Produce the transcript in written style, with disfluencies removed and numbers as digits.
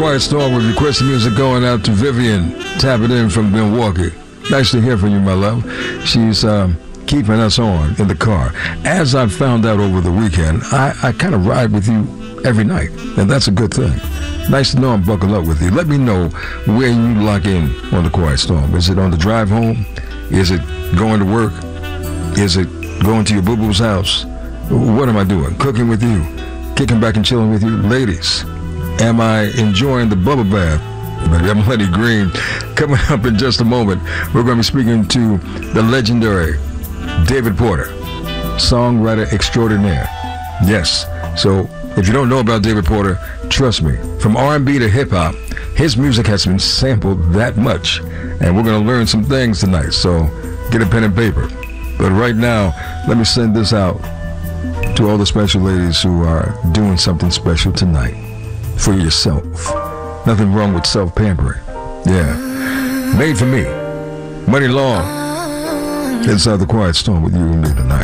Quiet Storm with requested music going out to Vivian. Tap it in from Milwaukee. Nice to hear from you, my love. She's keeping us on in the car. As I found out over the weekend, I kind of ride with you every night, and that's a good thing. Nice to know I'm buckled up with you. Let me know where you lock in on the Quiet Storm. Is it on the drive home? Is it going to work? Is it going to your boo-boo's house? What am I doing? Cooking with you? Kicking back and chilling with you? Ladies, am I enjoying the bubble bath? I'm Lenny Green. Coming up in just a moment, we're going to be speaking to the legendary David Porter, songwriter extraordinaire. Yes, so if you don't know about David Porter, trust me, from R&B to hip-hop, his music has been sampled that much, and we're going to learn some things tonight, so get a pen and paper. But right now, let me send this out to all the special ladies who are doing something special tonight for yourself. Nothing wrong with self-pampering. Yeah. Made for me. Money Long. Inside the Quiet Storm with you and me tonight.